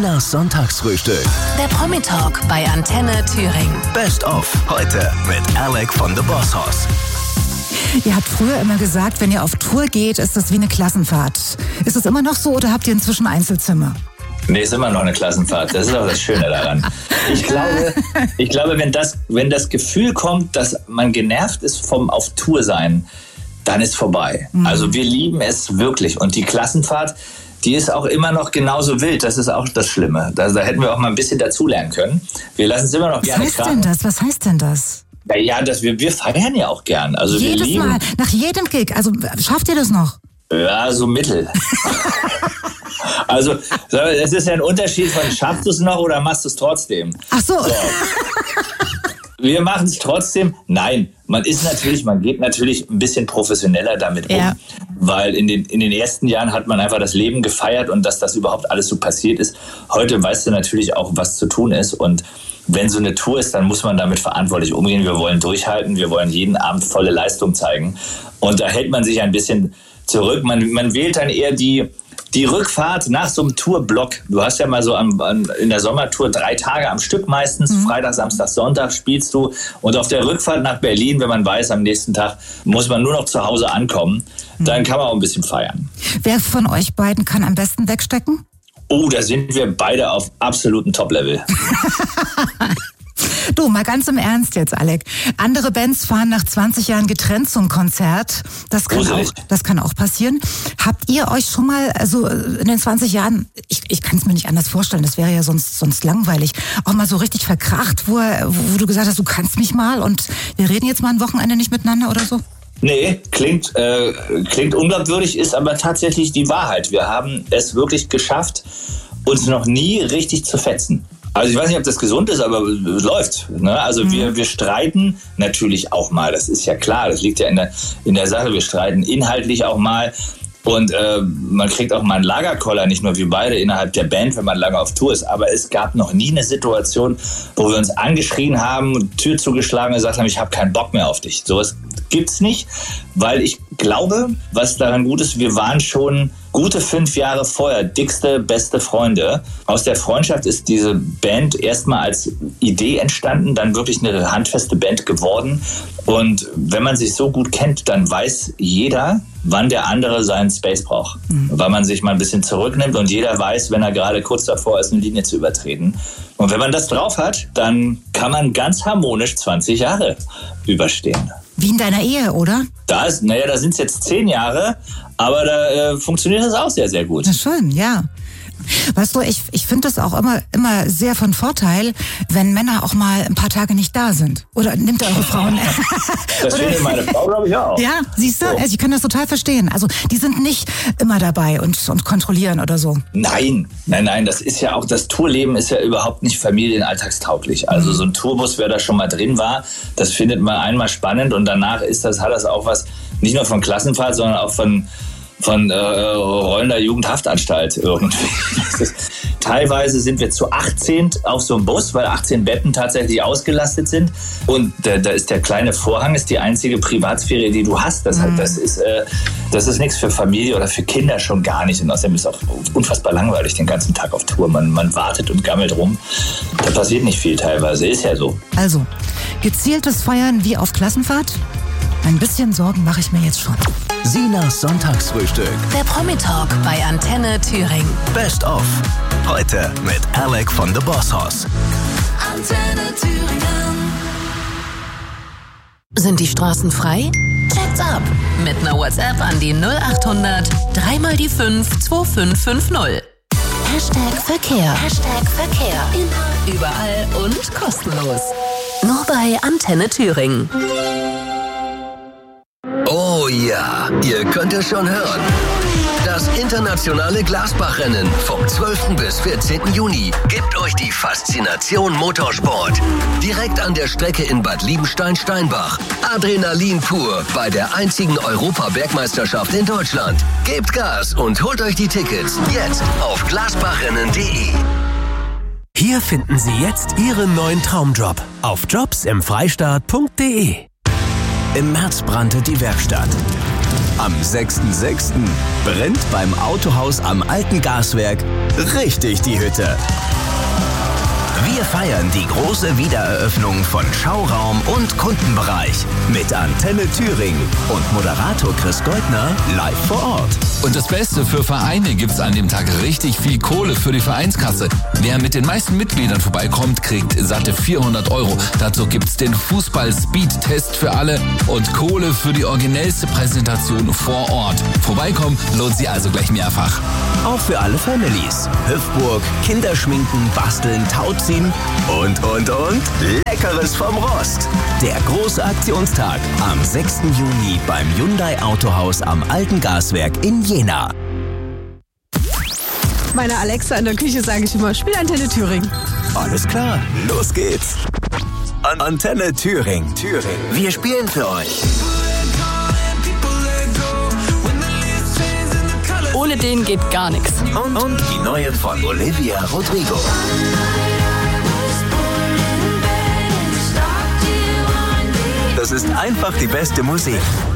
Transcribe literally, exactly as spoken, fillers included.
Sinas Sonntagsfrühstück. Der Promi-Talk bei Antenne Thüringen. Best of heute mit Alec von The Boss Hoss. Ihr habt früher immer gesagt, wenn ihr auf Tour geht, ist das wie eine Klassenfahrt. Ist es immer noch so oder habt ihr inzwischen Einzelzimmer? Nee, ist immer noch eine Klassenfahrt. Das ist auch das Schöne daran. Ich glaube, ich glaube, wenn das, wenn das Gefühl kommt, dass man genervt ist vom auf Tour sein, dann ist vorbei. Mhm. Also wir lieben es wirklich. Und die Klassenfahrt, die ist auch immer noch genauso wild. Das ist auch das Schlimme. Da, da hätten wir auch mal ein bisschen dazulernen können. Wir lassen es immer noch Was gerne heißt krachen. denn das? Was heißt denn das? Ja, ja, das, wir, wir feiern ja auch gern. Also Jedes wir lieben, Mal, nach jedem Gig. Also schafft ihr das noch? Ja, so mittel. Also, es ist ja ein Unterschied von, schaffst du es noch oder machst du es trotzdem? Ach so. so. Wir machen es trotzdem. Nein, man ist natürlich, man geht natürlich ein bisschen professioneller damit um. Ja. Weil in den, in den ersten Jahren hat man einfach das Leben gefeiert und dass das überhaupt alles so passiert ist. Heute weißt du natürlich auch, was zu tun ist. Und wenn so eine Tour ist, dann muss man damit verantwortlich umgehen. Wir wollen durchhalten, wir wollen jeden Abend volle Leistung zeigen. Und da hält man sich ein bisschen zurück. Man, man wählt dann eher die, die Rückfahrt nach so einem Tourblock. Du hast ja mal so am, an, in der Sommertour drei Tage am Stück meistens. Mhm. Freitag, Samstag, Sonntag spielst du. Und auf der Rückfahrt nach Berlin, wenn man weiß, am nächsten Tag muss man nur noch zu Hause ankommen, mhm. dann kann man auch ein bisschen feiern. Wer von euch beiden kann am besten wegstecken? Oh, da sind wir beide auf absolutem Top-Level. Du, mal ganz im Ernst jetzt, Alec. Andere Bands fahren nach zwanzig Jahren getrennt zum Konzert. Das kann, auch, das kann auch passieren. Habt ihr euch schon mal, also in den zwanzig Jahren, ich, ich kann es mir nicht anders vorstellen, das wäre ja sonst, sonst langweilig, auch mal so richtig verkracht, wo, wo du gesagt hast, du kannst mich mal und wir reden jetzt mal ein Wochenende nicht miteinander oder so? Nee, klingt, äh, klingt unglaubwürdig, ist aber tatsächlich die Wahrheit. Wir haben es wirklich geschafft, uns noch nie richtig zu fetzen. Also ich weiß nicht, ob das gesund ist, aber es läuft. Ne? Also mhm. wir, wir streiten natürlich auch mal, das ist ja klar, das liegt ja in der, in der Sache. Wir streiten inhaltlich auch mal und äh, man kriegt auch mal einen Lagerkoller, nicht nur wir beide innerhalb der Band, wenn man lange auf Tour ist. Aber es gab noch nie eine Situation, wo wir uns angeschrien haben, Tür zugeschlagen und gesagt haben, ich habe keinen Bock mehr auf dich. Sowas gibt's nicht, weil ich glaube, was daran gut ist, wir waren schon gute fünf Jahre vorher dickste, beste Freunde. Aus der Freundschaft ist diese Band erstmal als Idee entstanden, dann wirklich eine handfeste Band geworden. Und wenn man sich so gut kennt, dann weiß jeder, wann der andere seinen Space braucht. Mhm. Weil man sich mal ein bisschen zurücknimmt und jeder weiß, wenn er gerade kurz davor ist, eine Linie zu übertreten. Und wenn man das drauf hat, dann kann man ganz harmonisch zwanzig Jahre überstehen. Wie in deiner Ehe, oder? Da ist, naja, da sind es jetzt zehn Jahre, aber da äh, funktioniert das auch sehr, sehr gut. Na schön, ja. Weißt du, ich, ich finde das auch immer, immer sehr von Vorteil, wenn Männer auch mal ein paar Tage nicht da sind. Oder nimmt eure Frauen... Das findet meine Frau, glaube ich, auch. Ja, siehst du? So. Also ich kann das total verstehen. Also die sind nicht immer dabei und, und kontrollieren oder so. Nein, nein, nein, das ist ja auch, das Tourleben ist ja überhaupt nicht familienalltagstauglich. Also so ein Tourbus, wer da schon mal drin war, das findet man einmal spannend und danach ist das, hat das auch was, nicht nur von Klassenfahrt, sondern auch von... von äh, rollender Jugendhaftanstalt irgendwie. Teilweise sind wir zu achtzehn auf so einem Bus, weil achtzehn Betten tatsächlich ausgelastet sind. Und da, da ist der kleine Vorhang, ist die einzige Privatsphäre, die du hast. Das, mhm. das ist, äh, das ist nichts für Familie oder für Kinder schon gar nicht. Und außerdem ist es auch unfassbar langweilig den ganzen Tag auf Tour. Man, man wartet und gammelt rum. Da passiert nicht viel teilweise, ist ja so. Also, gezieltes Feiern wie auf Klassenfahrt? Ein bisschen Sorgen mache ich mir jetzt schon. Sinas Sonntagsfrühstück. Der Promi-Talk bei Antenne Thüringen. Best of heute mit Alec von The Boss Hoss. Antenne Thüringen. Sind die Straßen frei? Check's ab. Mit einer WhatsApp an die null acht hundert drei mal die fünf zwei fünf fünf null. Hashtag Verkehr. Hashtag Verkehr. Immer, überall und kostenlos. Nur bei Antenne Thüringen. Oh ja, ihr könnt es schon hören. Das internationale Glasbach-Rennen vom zwölften bis vierzehnten Juni gibt euch die Faszination Motorsport. Direkt an der Strecke in Bad Liebenstein-Steinbach. Adrenalin pur bei der einzigen Europa-Bergmeisterschaft in Deutschland. Gebt Gas und holt euch die Tickets jetzt auf glasbachrennen punkt de. Hier finden Sie jetzt Ihren neuen Traumjob auf jobs im freistaat punkt de. Im März brannte die Werkstatt. Am sechsten sechsten brennt beim Autohaus am Alten Gaswerk richtig die Hütte. Wir feiern die große Wiedereröffnung von Schauraum und Kundenbereich mit Antenne Thüringen und Moderator Chris Goldner live vor Ort. Und das Beste, für Vereine gibt's an dem Tag richtig viel Kohle für die Vereinskasse. Wer mit den meisten Mitgliedern vorbeikommt, kriegt satte vierhundert Euro. Dazu gibt's den Fußball-Speed-Test für alle und Kohle für die originellste Präsentation vor Ort. Vorbeikommen lohnt sich also gleich mehrfach. Auch für alle Families. Hüpfburg, Kinderschminken, Basteln, Tauziehen und, und, und Leckeres vom Rost. Der große Aktionstag am sechsten Juni beim Hyundai Autohaus am Alten Gaswerk in Jena. Meiner Alexa in der Küche sage ich immer, spiel Antenne Thüringen. Alles klar, los geht's. An Antenne Thüringen. Thüringen. Wir spielen für euch. Ohne den geht gar nichts. Und, und die neue von Olivia Rodrigo. Das ist einfach die beste Musik.